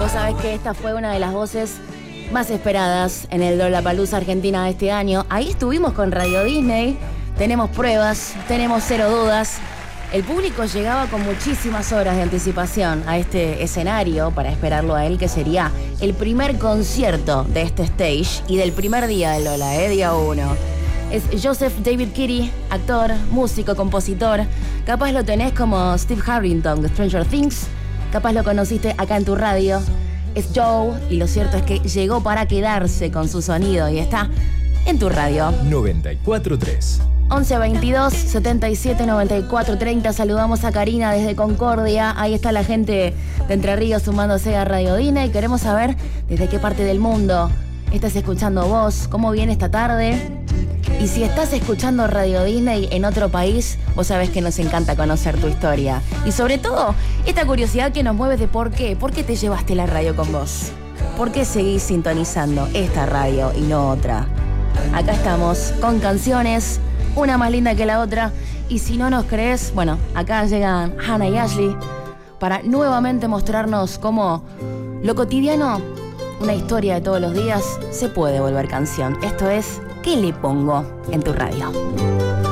Vos sabés que esta fue una de las voces más esperadas en el Lollapalooza Argentina de este año. Ahí estuvimos con Radio Disney, tenemos pruebas, tenemos cero dudas. El público llegaba con muchísimas horas de anticipación a este escenario para esperarlo a él, que sería el primer concierto de este stage y del primer día de Lola, día 1. Es Joseph David Kitty, actor, músico, compositor. Capaz lo tenés como Steve Harrington de Stranger Things. Capaz lo conociste acá en tu radio. Es Joe y lo cierto es que llegó para quedarse con su sonido y está en tu radio. 94.3 11 22 77 94 30. Saludamos a Karina desde Concordia. Ahí está la gente de Entre Ríos sumándose a Radio Disney. Queremos saber desde qué parte del mundo estás escuchando vos, cómo viene esta tarde. Y si estás escuchando Radio Disney en otro país, vos sabés que nos encanta conocer tu historia. Y sobre todo, esta curiosidad que nos mueve de por qué. ¿Por qué te llevaste la radio con vos? ¿Por qué seguís sintonizando esta radio y no otra? Acá estamos con canciones, una más linda que la otra. Y si no nos crees, bueno, acá llegan Hannah y Ashley para nuevamente mostrarnos cómo lo cotidiano, una historia de todos los días, se puede volver canción. Esto es ¿Qué le pongo en tu radio?